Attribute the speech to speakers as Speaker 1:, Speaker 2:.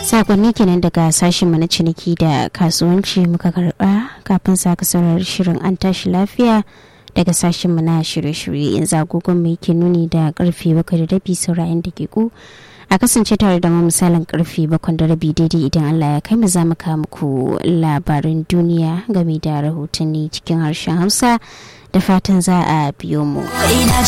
Speaker 1: sakonni kenan daga sashen na ciniki da kasuwanci muka karba kafin saka saurari shirin an tashi lafiya daga sashen na shirye-shirye in zagogon mai ke nuni da karfe 7:30 saurayin da ke ku a kasance tare da mu misalin karfe 7:30 daidai idan Allah ya kai mu za mu kawo muku labarin duniya game da rahotanni cikin harshen Hausa da fatan za a biyo mu.